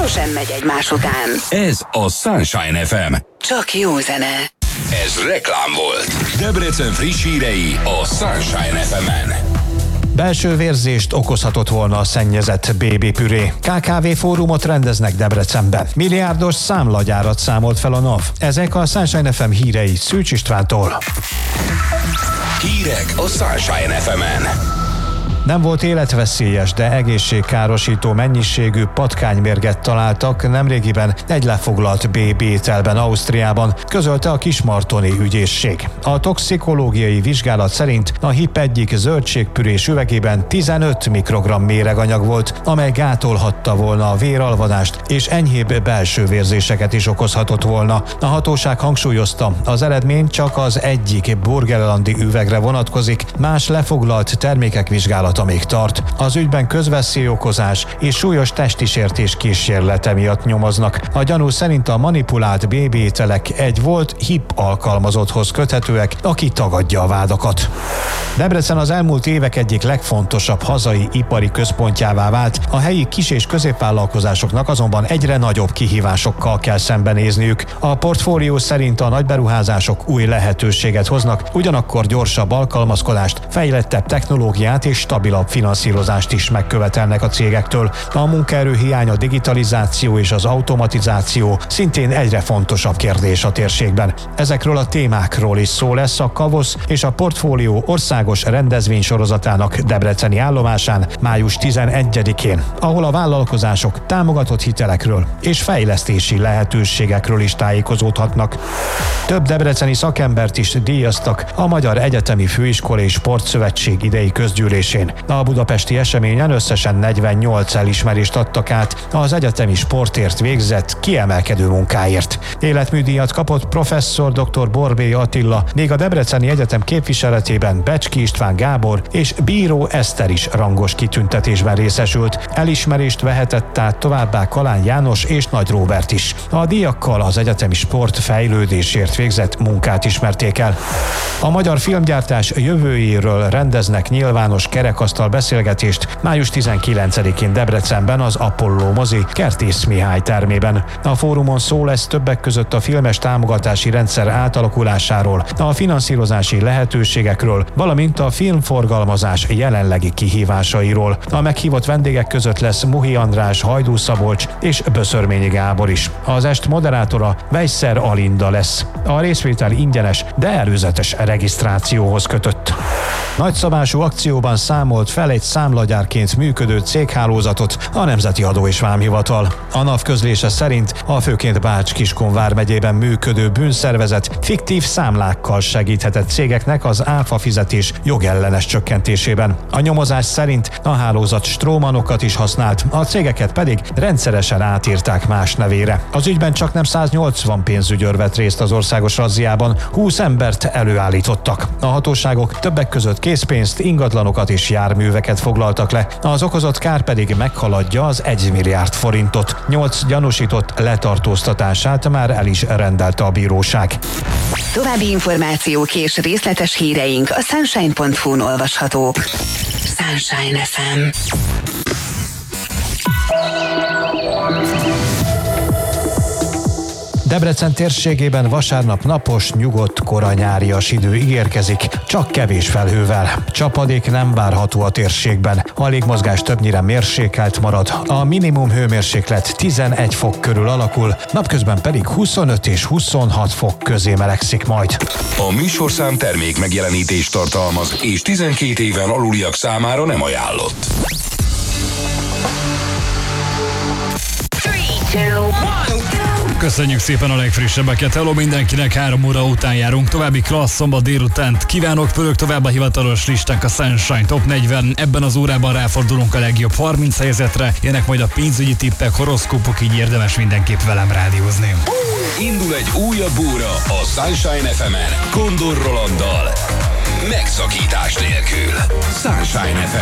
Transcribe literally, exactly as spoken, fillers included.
sosem megy egymás után. Ez a Sunshine ef em. Csak jó zene. Ez reklám volt. Debrecen friss hírei a Sunshine ef emen. Belső vérzést okozhatott volna a szennyezett bébi püré. ká ká vé fórumot rendeznek Debrecenben. Milliárdos számlagyárat számolt fel a NAV. Ezek a Sunshine ef em hírei Szűcs Istvántól. Hírek a Sunshine ef emen. Nem volt életveszélyes, de egészségkárosító mennyiségű patkánymérget találtak nemrégiben egy lefoglalt bébi ételben Ausztriában, közölte a kismartoni ügyészség. A toxikológiai vizsgálat szerint a hip egyik zöldségpürés üvegében tizenöt mikrogramm méreganyag volt, amely gátolhatta volna a véralvadást és enyhébb belső vérzéseket is okozhatott volna. A hatóság hangsúlyozta, az eredmény csak az egyik burgenlandi üvegre vonatkozik, más lefoglalt termékek vizsgálata még tart. Az ügyben közveszélyokozás és súlyos testi sértés kísérlete miatt nyomoznak. A gyanú szerint a manipulált bébi ételek egy volt hip alkalmazotthoz köthetőek, aki tagadja a vádakat. Debrecen az elmúlt évek egyik legfontosabb hazai ipari központjává vált, a helyi kis- és középvállalkozásoknak azonban egyre nagyobb kihívásokkal kell szembenézniük. A portfólió szerint a nagyberuházások új lehetőséget hoznak, ugyanakkor gyorsabb alkalmazkodást, fejlettebb technológiát és stabilabb finanszírozást is megkövetelnek a cégektől. A munkaerő hiány, a digitalizáció és az automatizáció szintén egyre fontosabb kérdés a térségben. Ezekről a témákról is szó lesz a Kavosz és a Portfólió országos rendezvénysorozatának debreceni állomásán május tizenegyedikén, ahol a vállalkozások támogatott hitelekről és fejlesztési lehetőségekről is tájékozódhatnak. Több debreceni szakembert is díjaztak a Magyar Egyetemi Főiskola és Sportszövetség idei közgyűlésén. A budapesti eseményen összesen negyvennyolc elismerést adtak át az egyetemi sportért végzett kiemelkedő munkáért. Életműdíjat kapott professzor dr. Borbély Attila, még a Debreceni Egyetem képviseletében Becski István Gábor és Bíró Eszter is rangos kitüntetésben részesült. Elismerést vehetett át továbbá Kalán János és Nagy Róbert is. A díjakkal az egyetemi sport fejlődésért végzett munkát ismerték el. A magyar filmgyártás jövőjéről rendeznek nyilvános kerekasztal beszélgetést május tizenkilencedikén Debrecenben az Apollo mozi Kertész Mihály termében. A fórumon szó lesz többek között a filmes támogatási rendszer átalakulásáról, a finanszírozási lehetőségekről, valamint a filmforgalmazás jelenlegi kihívásairól. A meghívott vendégek között lesz Muhi András, Hajdú Szabolcs és Böszörményi Gábor is. Az est moderátora Weisser Alinda lesz. A részvétel ingyenes, de előzetes regisztrációhoz kötött. Nagyszabású akcióban számolt fel egy számlagyárként működő céghálózatot a Nemzeti Adó és Vámhivatal. A NAV közlése szerint a főként Bács-Kiskun vármegyében működő bűnszervezet fiktív számlákkal segíthetett cégeknek az áfa fizetés jogellenes csökkentésében. A nyomozás szerint a hálózat strómanokat is használt, a cégeket pedig rendszeresen átírták más nevére. Az ügyben csaknem száznyolcvan pénzügyőr vett részt az országos razziában, húsz embert előállítottak. A hatóságok többek között készpénzt, ingatlanokat és járműveket foglaltak le, az okozott kár pedig meghaladja az egy milliárd forintot. Nyolc gyanúsított letartóztatását már el is rendelte a bíróság. További információk és részletes híreink a sunshine pont hu-n olvashatók. Sunshine ef em. Debrecen térségében vasárnap napos, nyugodt, kora nyárias idő ígérkezik, csak kevés felhővel. Csapadék nem várható a térségben. A légmozgás többnyire mérsékelt marad. A minimum hőmérséklet tizenegy fok körül alakul, napközben pedig huszonöt és huszonhat fok közé melegszik majd. A műsorszám termék megjelenítést tartalmaz, és tizenkét éven aluliak számára nem ajánlott. Köszönjük szépen a legfrissebbeket. Hello mindenkinek, három óra után járunk. További klassz szombat délutánt kívánok. Pörög tovább a hivatalos listánk, a Sunshine Top negyven. Ebben az órában ráfordulunk a legjobb harminc helyzetre. Jönnek majd a pénzügyi tippek, horoszkópok, így érdemes mindenképp velem rádiózni. Indul egy újabb óra a Sunshine ef emen Kondor Rolanddal. Megszakítás nélkül. Sunshine ef em.